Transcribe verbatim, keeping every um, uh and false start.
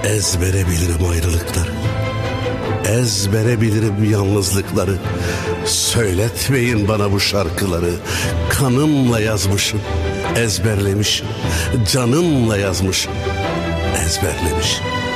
Ezbere bilirim ayrılıkları, ezbere bilirim yalnızlıkları. Söyletmeyin bana bu şarkıları. Kanımla yazmışım, ezberlemişim. Canımla yazmışım, ezberlemişim.